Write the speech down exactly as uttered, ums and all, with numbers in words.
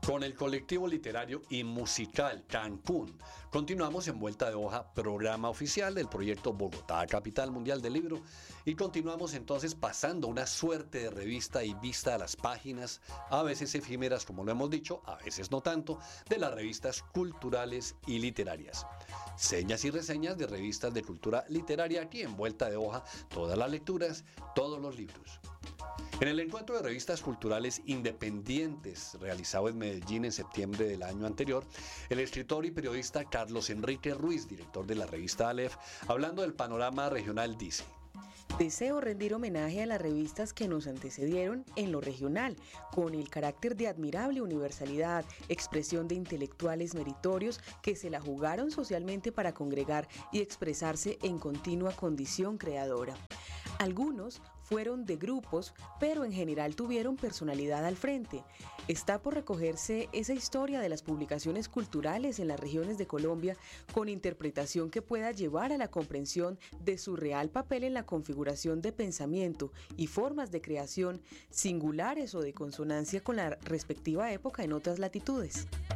Con el colectivo literario y musical Cancún, continuamos en Vuelta de Hoja, programa oficial del proyecto Bogotá, Capital Mundial del Libro, y continuamos entonces pasando una suerte de revista y vista a las páginas, a veces efímeras, como lo hemos dicho, a veces no tanto, de las revistas culturales y literarias. Señas y reseñas de revistas de cultura literaria aquí en Vuelta de Hoja, todas las lecturas, todos los libros. En el encuentro de revistas culturales independientes realizado en Medellín en septiembre del año anterior, el escritor y periodista Carlos Enrique Ruiz, director de la revista Aleph, hablando del panorama regional, dice: Deseo rendir homenaje a las revistas que nos antecedieron en lo regional, con el carácter de admirable universalidad, expresión de intelectuales meritorios que se la jugaron socialmente para congregar y expresarse en continua condición creadora. Algunos fueron de grupos, pero en general tuvieron personalidad al frente. Está por recogerse esa historia de las publicaciones culturales en las regiones de Colombia con interpretación que pueda llevar a la comprensión de su real papel en la configuración de pensamiento y formas de creación singulares o de consonancia con la respectiva época en otras latitudes.